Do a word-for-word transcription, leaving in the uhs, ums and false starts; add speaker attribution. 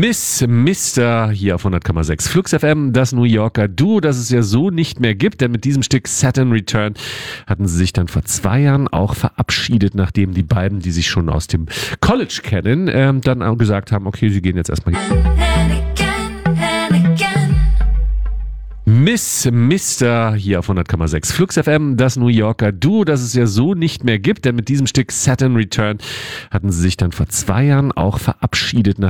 Speaker 1: Miss Mister hier auf hundert Komma sechs Flux F M, das New Yorker Duo, das es ja so nicht mehr gibt, denn mit diesem Stück Saturn Return hatten sie sich dann vor zwei Jahren auch verabschiedet, nachdem die beiden, die sich schon aus dem College kennen, ähm, dann auch gesagt haben, okay, sie gehen jetzt erstmal... Miss Mister hier auf hundert Komma sechs Flux F M, das New Yorker Duo, das es ja so nicht mehr gibt, denn mit diesem Stück Saturn Return hatten sie sich dann vor zwei Jahren auch verabschiedet,